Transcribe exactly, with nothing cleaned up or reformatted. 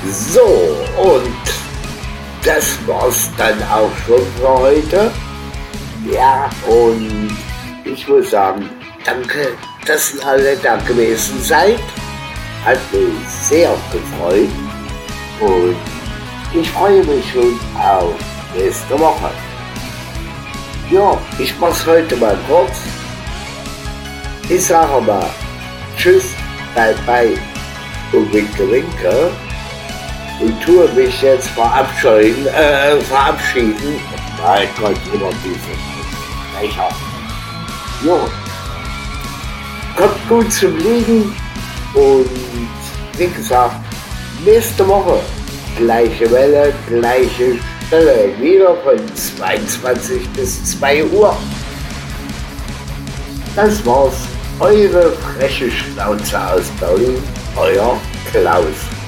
So, und das war's dann auch schon für heute. Ja, und ich muss sagen, danke, dass ihr alle da gewesen seid. Hat mich sehr gefreut. Und ich freue mich schon auf nächste Woche. Ja, ich mach's heute mal kurz. Ich sage mal Tschüss, bye bye und winke winke. Und tue mich jetzt verabscheuen, äh, verabschieden. Mein Gott, immer diese Lächer. Jo. Kommt gut zum Liegen und wie gesagt, nächste Woche gleiche Welle, gleiche Stelle, wieder von zweiundzwanzig bis zwei Uhr. Das war's, eure freche Schnauze aus Berlin, euer Klaus.